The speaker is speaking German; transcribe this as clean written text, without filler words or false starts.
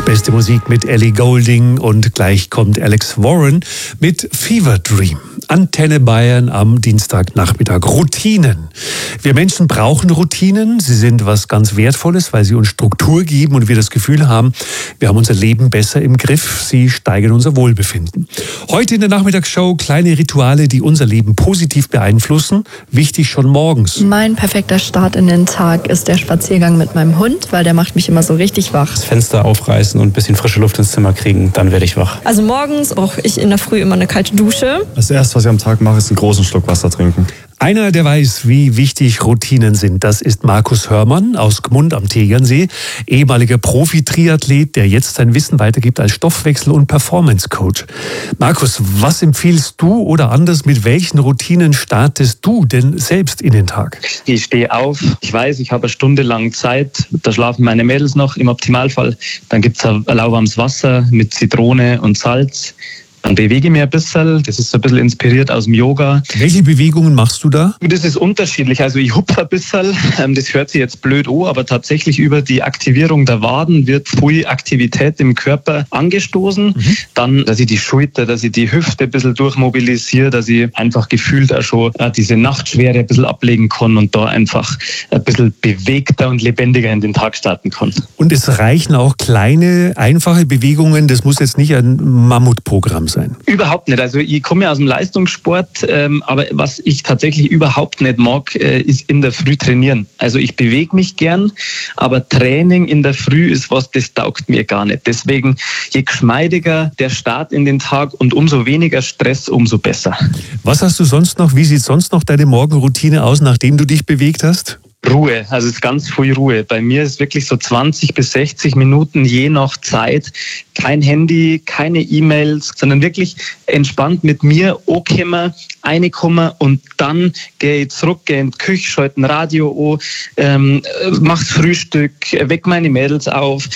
Beste Musik mit Ellie Goulding und gleich kommt Alex Warren mit Fever Dream. Antenne Bayern am Dienstagnachmittag. Routinen. Wir Menschen brauchen Routinen. Sie sind was ganz Wertvolles, weil sie uns Struktur geben und wir das Gefühl haben, wir haben unser Leben besser im Griff. Sie steigern unser Wohlbefinden. Heute in der Nachmittagsshow kleine Rituale, die unser Leben positiv beeinflussen. Wichtig schon morgens. Mein perfekter Start in den Tag ist der Spaziergang mit meinem Hund, weil der macht mich immer so richtig wach. Das Fenster aufreißen und ein bisschen frische Luft ins Zimmer kriegen, dann werde ich wach. Also morgens brauche ich in der Früh immer eine kalte Dusche. Das erste, was ich am Tag mache, ist einen großen Schluck Wasser trinken. Einer, der weiß, wie wichtig Routinen sind, das ist Markus Hörmann aus Gmund am Tegernsee, ehemaliger Profi-Triathlet, der jetzt sein Wissen weitergibt als Stoffwechsel- und Performance-Coach. Markus, was empfiehlst du oder anders, mit welchen Routinen startest du denn selbst in den Tag? Ich stehe auf, ich weiß, ich habe eine Stunde lang Zeit, da schlafen meine Mädels noch im Optimalfall. Dann gibt es ein lauwarmes Wasser mit Zitrone und Salz. Dann bewege ich mich ein bisschen, das ist so ein bisschen inspiriert aus dem Yoga. Welche Bewegungen machst du da? Das ist unterschiedlich, also ich hupfe ein bisschen, das hört sich jetzt blöd an, aber tatsächlich über die Aktivierung der Waden wird viel Aktivität im Körper angestoßen. Dann, dass ich die Schulter, dass ich die Hüfte ein bisschen durchmobilisiere, dass ich einfach gefühlt auch schon diese Nachtschwere ein bisschen ablegen kann und da einfach ein bisschen bewegter und lebendiger in den Tag starten kann. Und es reichen auch kleine, einfache Bewegungen, das muss jetzt nicht ein Mammutprogramm sein. Überhaupt nicht. Also ich komme ja aus dem Leistungssport, aber was ich tatsächlich überhaupt nicht mag, ist in der Früh trainieren. Also ich bewege mich gern, aber Training in der Früh ist was, das taugt mir gar nicht. Deswegen, je geschmeidiger der Start in den Tag und umso weniger Stress, umso besser. Was hast du sonst noch? Wie sieht sonst noch deine Morgenroutine aus, nachdem du dich bewegt hast? Ruhe, also es ist ganz viel Ruhe. Bei mir ist wirklich so 20 bis 60 Minuten je nach Zeit. Kein Handy, keine E-Mails, sondern wirklich entspannt mit mir ankommen, reinkommen und dann gehe ich zurück, gehe in die Küche, schalte ein Radio an, mach's Frühstück, weck meine Mädels auf.